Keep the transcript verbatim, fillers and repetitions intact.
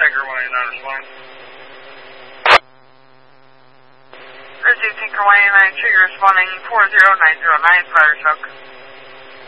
Tiger one eight nine respond. Rizzy Tinker one eight nine, trigger responding four zero nine zero nine, fire choke.